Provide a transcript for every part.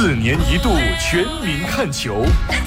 4年一度全民看球。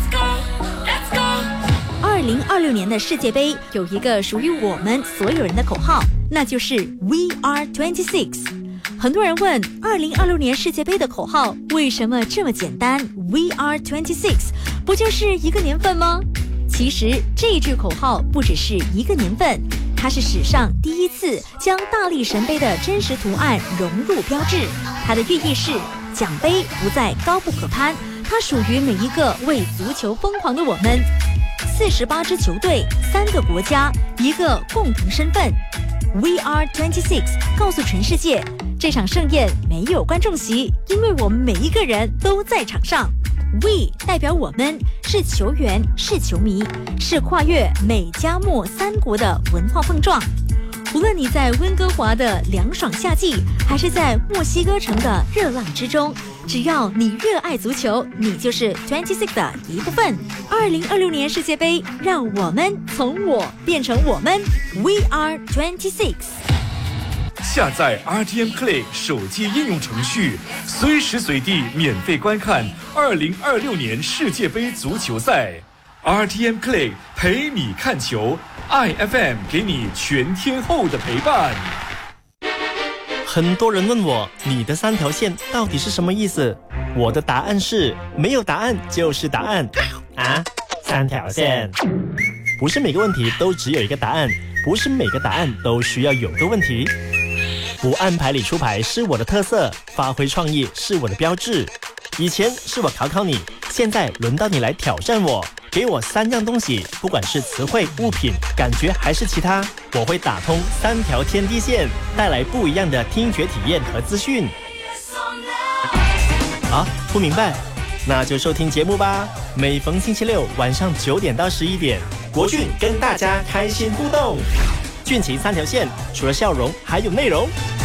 2026年的世界杯有一个属于我们所有人的口号，那就是 We are 26。很多人问2026年世界杯的口号为什么这么简单 We are 26， 不就是一个年份吗？其实这句口号不只是一个年份，它是史上第一次将大力神杯的真实图案融入标志。它的寓意是奖杯不再高不可攀，它属于每一个为足球疯狂的我们。48支球队，3个国家，一个共同身份。We are 26， 告诉全世界，这场盛宴没有观众席，因为我们每一个人都在场上。We 代表我们，是球员，是球迷，是跨越美加墨3国的文化碰撞。无论你在温哥华的凉爽夏季，还是在墨西哥城的热浪之中，只要你热爱足球，你就是26的一部分。2026年世界杯，让我们从我变成我们 We are 26。 下载 RTM Play 手机应用程序，随时随地免费观看2026年世界杯足球赛。RTM Play 陪你看球，IFM 给你全天候的陪伴。 很多人问我，你的3条线到底是什么意思？我的答案是，没有答案就是答案。啊，3条线。不是每个问题都只有一个答案，不是每个答案都需要有个问题。不按牌理出牌是我的特色，发挥创意是我的标志。以前是我考考你，现在轮到你来挑战我。给我3样东西，不管是词汇、物品、感觉还是其他，我会打通3条天地线，带来不一样的听觉体验和资讯。啊，不明白？那就收听节目吧。每逢星期六晚上9点到11点，国俊跟大家开心互动。俊奇3条线，除了笑容还有内容。